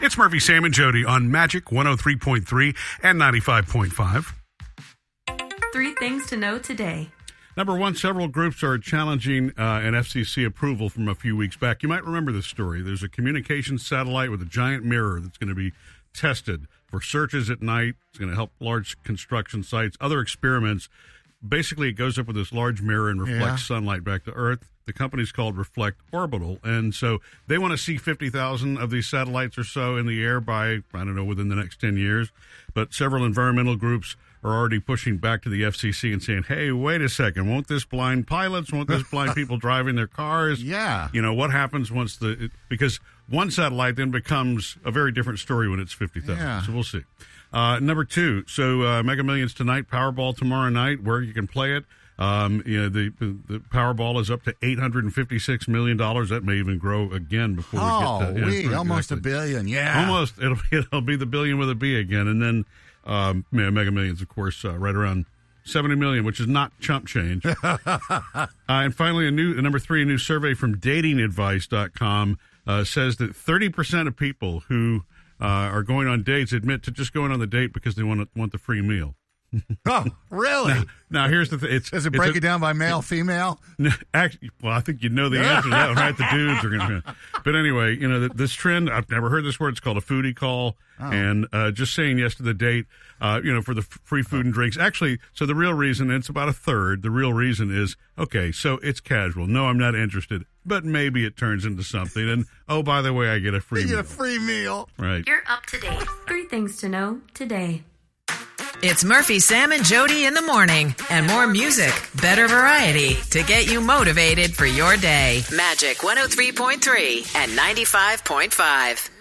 It's Murphy, Sam, and Jody on Magic 103.3 and 95.5. 3 things to know today. Number one, several groups are challenging an FCC approval from a few weeks back. You might remember this story. There's a communications satellite with a giant mirror that's going to be tested for searches at night. It's going to help large construction sites, other experiments. Basically, it goes up with this large mirror and reflects sunlight back to Earth. The company's called Reflect Orbital, and so they want to see 50,000 of these satellites or so in the air by, I don't know, within the next 10 years. But several environmental groups are already pushing back to the FCC and saying, hey, wait a second, won't this blind pilots, won't this blind people driving their cars? Yeah. You know, what happens once because one satellite then becomes a very different story when it's 50,000. Yeah. So we'll see. Number two, so Mega Millions tonight, Powerball tomorrow night, where you can play it. The Powerball is up to $856 million. That may even grow again before we get to almost $1 billion. Yeah, almost. It'll be the billion with a B again, and then Mega Millions, of course, right around $70 million, which is not chump change. And finally, number three, a new survey from datingadvice.com says that 30% of people who are going on dates admit to just going on the date because they want the free meal. Oh, really? Now here's the thing. Does it break it down by male, female? Actually, well, I think you know the answer to that one, right? The dudes are going to. But anyway, you know, this trend, I've never heard this word. It's called a foodie call. Oh. And just saying yes to the date, for the free food and drinks. Actually, so the real reason, and it's about a third, the real reason is, okay, so it's casual. No, I'm not interested. But maybe it turns into something. And, oh, by the way, I get a free meal. You get a free meal. Right. You're up to date. 3 things to know today. It's Murphy, Sam, and Jody in the morning. And more music, better variety to get you motivated for your day. Magic 103.3 and 95.5.